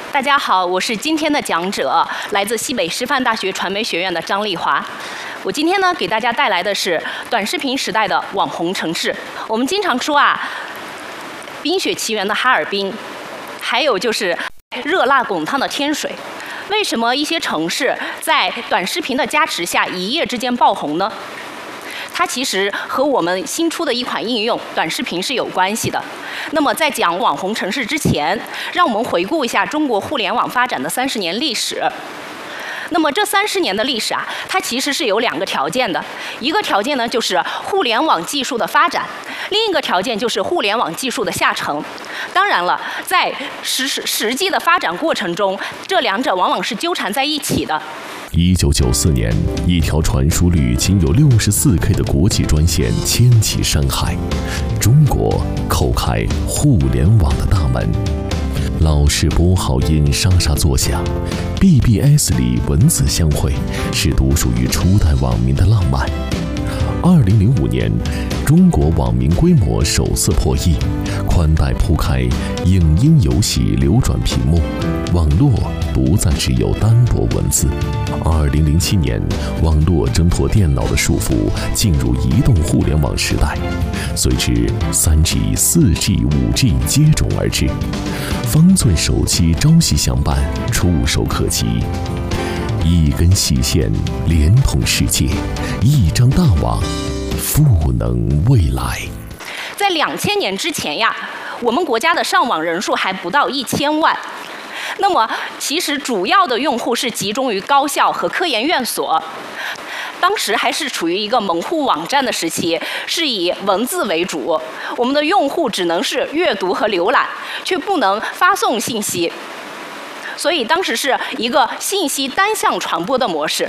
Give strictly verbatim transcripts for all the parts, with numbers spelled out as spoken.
大家好，我是今天的讲者，来自西北师范大学传媒学院的张丽华。我今天呢，给大家带来的是短视频时代的网红城市。我们经常说啊，冰雪奇缘的哈尔滨，还有就是热辣滚烫的天水。为什么一些城市在短视频的加持下一夜之间爆红呢？它其实和我们新出的一款应用短视频是有关系的。那么在讲网红城市之前，让我们回顾一下中国互联网发展的三十年历史。那么这三十年的历史啊，它其实是有两个条件的。一个条件呢，就是互联网技术的发展；另一个条件就是互联网技术的下沉。当然了，在实实实际的发展过程中，这两者往往是纠缠在一起的。 一九九四年，一条传输率仅有六十四 K 的国际专线牵起山海，中国叩开互联网的大门。老式拨号音沙沙作响 ，B B S 里文字相会，是独属于初代网民的浪漫。二零零五年，中国网民规模首次破亿，宽带铺开，影音游戏流转屏幕，网络不再只有单薄文字。二零零七年，网络挣脱电脑的束缚，进入移动互联网时代。随之 三 G、四 G、五 G 接踵而至，方寸手机朝夕相伴，触手可及。一根细线连通世界，一张大网赋能未来。 在两千年之前呀，我们国家的上网人数还不到一千万。那么，其实主要的用户是集中于高校和科研院所。当时还是处于一个门户网站的时期，是以文字为主，我们的用户只能是阅读和浏览，却不能发送信息。所以当时是一个信息单向传播的模式。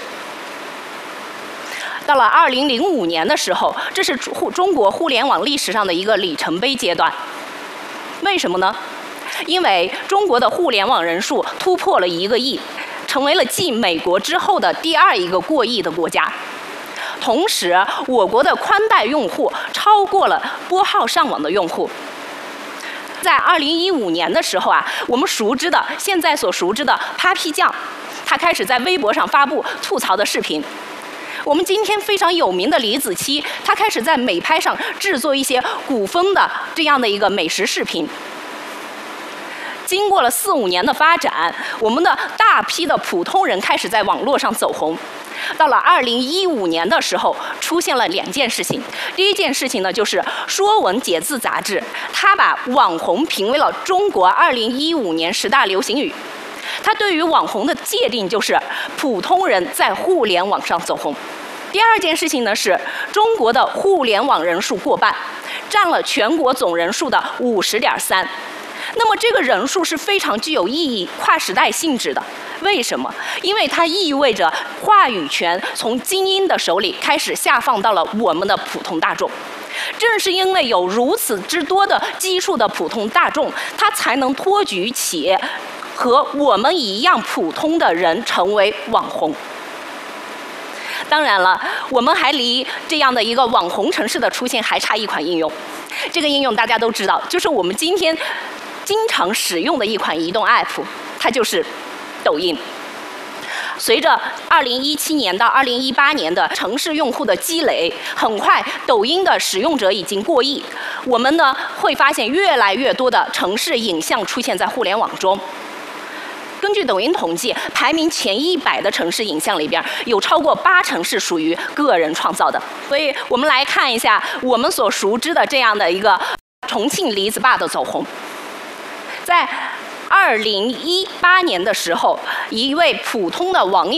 到了二零零五年的时候，这是中国互联网历史上的一个里程碑阶段。为什么呢？因为中国的互联网人数突破了一个亿，成为了继美国之后的第二一个过亿的国家。同时，我国的宽带用户超过了拨号上网的用户。在二零一五年的时候啊，我们熟知的现在所熟知的 Papi 酱，他开始在微博上发布吐槽的视频。我们今天非常有名的李子柒，他开始在美拍上制作一些古风的这样的一个美食视频。经过了四五年的发展，我们的大批的普通人开始在网络上走红。到了二零一五年的时候，出现了两件事情。第一件事情呢，就是《说文解字》杂志，它把网红评为了中国二零一五年十大流行语。它对于网红的界定就是普通人在互联网上走红。第二件事情呢，是中国的互联网人数过半，占了全国总人数的五十点三。那么这个人数是非常具有意义、跨时代性质的。为什么？因为它意味着话语权从精英的手里开始下放到了我们的普通大众。正是因为有如此之多的基数的普通大众，它才能托举起和我们一样普通的人成为网红。当然了，我们还离这样的一个网红城市的出现还差一款应用。这个应用大家都知道，就是我们今天经常使用的一款移动 app， 它就是抖音。随着二零一七年到二零一八年的城市用户的积累，很快抖音的使用者已经过亿。我们呢会发现越来越多的城市影像出现在互联网中。根据抖音统计，排名前一百的城市影像里边，有超过八成是属于个人创造的。所以我们来看一下我们所熟知的这样的一个重庆梨子坝的走红。在二零一八年的时候，一位普通的网